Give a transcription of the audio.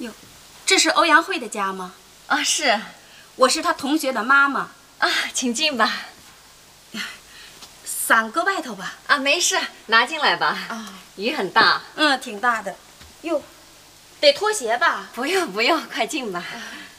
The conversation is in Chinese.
哟，这是欧阳慧的家吗？ 啊，是， 我是他同学的妈妈。 啊，请进吧。 伞搁外头吧。 啊，没事，拿进来吧。啊，雨很大。 挺大的。哟，得脱鞋吧？ 不用不用，快进吧。